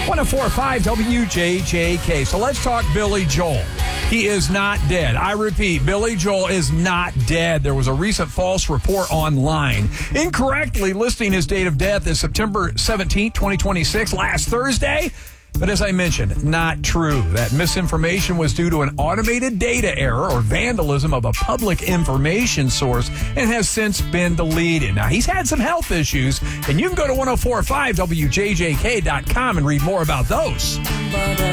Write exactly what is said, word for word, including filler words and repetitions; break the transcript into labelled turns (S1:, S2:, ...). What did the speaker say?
S1: one oh four point five W J J K. So let's talk Billy Joel. He is not dead. I repeat, Billy Joel is not dead. There was a recent false report online incorrectly listing his date of death as September seventeenth, twenty twenty-six, last Thursday. But as I mentioned, not true. That misinformation was due to an automated data error or vandalism of a public information source and has since been deleted. Now, he's had some health issues, and you can go to ten forty-five W J J K dot com and read more about those.